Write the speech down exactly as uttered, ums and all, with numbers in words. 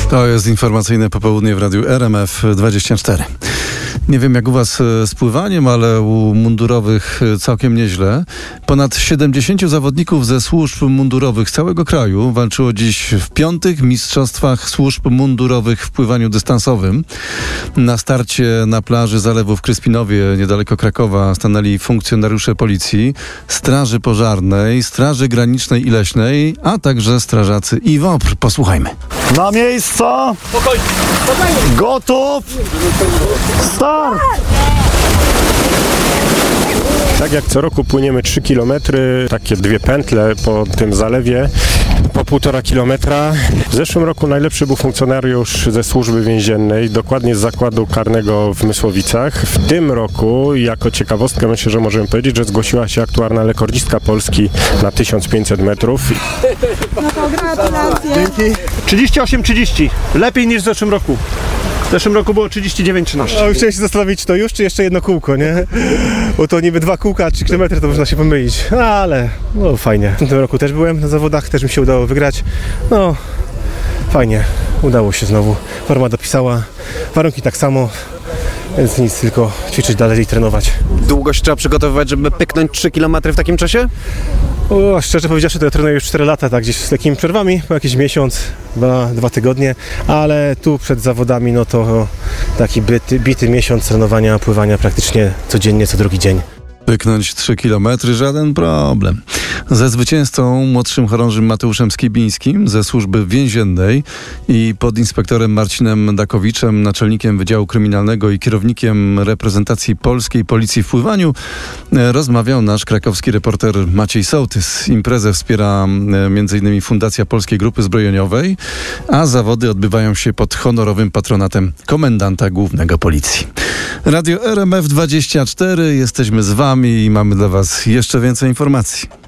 To jest informacyjne popołudnie w Radiu R M F dwadzieścia cztery. Nie wiem jak u was z pływaniem, ale u mundurowych całkiem nieźle. Ponad siedemdziesięciu zawodników ze służb mundurowych z całego kraju walczyło dziś w piątych mistrzostwach służb mundurowych w pływaniu dystansowym. Na starcie na plaży Zalewu w Kryspinowie, niedaleko Krakowa, stanęli funkcjonariusze policji, straży pożarnej, straży granicznej i leśnej, a także strażacy I W O P R. Posłuchajmy. Na miejsca! Spokojnie, spokojnie. Gotów! Start! Tak jak co roku płyniemy trzy kilometry, takie dwie pętle po tym zalewie, po półtora kilometra. W zeszłym roku najlepszy był funkcjonariusz ze służby więziennej, dokładnie z zakładu karnego w Mysłowicach. W tym roku, jako ciekawostkę, myślę, że możemy powiedzieć, że zgłosiła się aktualna rekordzistka Polski na tysiąc pięćset metrów. No to gratulacje. Dzięki. trzydzieści osiem trzydzieści. Lepiej niż w zeszłym roku. W zeszłym roku było trzydzieści dziewięć trzynaście. No, chciałem się zastanowić, czy to już, czy jeszcze jedno kółko, nie? Bo to niby dwa kółka, trzy kilometry, to można się pomylić. No, ale no fajnie. W tym roku też byłem na zawodach, też mi się udało wygrać. No, fajnie. Udało się znowu. Forma dopisała, warunki tak samo. Więc nic, tylko ćwiczyć dalej i trenować. Długo się trzeba przygotowywać, żeby pyknąć trzy kilometry w takim czasie? O, szczerze powiedziawszy, to ja trenuję już cztery lata, tak gdzieś z takimi przerwami, po jakiś miesiąc, dwa, dwa tygodnie, ale tu przed zawodami, no to taki bity, bity miesiąc trenowania, pływania praktycznie codziennie, co drugi dzień. Pyknąć trzy kilometry, żaden problem. Ze zwycięzcą młodszym chorążym Mateuszem Skibińskim ze służby więziennej i podinspektorem Marcinem Dakowiczem, naczelnikiem Wydziału Kryminalnego i kierownikiem reprezentacji polskiej policji w pływaniu, rozmawiał nasz krakowski reporter Maciej Sołtys. Imprezę wspiera między innymi Fundacja Polskiej Grupy Zbrojeniowej, a zawody odbywają się pod honorowym patronatem komendanta głównego policji. Radio R M F dwadzieścia cztery, jesteśmy z wami i mamy dla was jeszcze więcej informacji.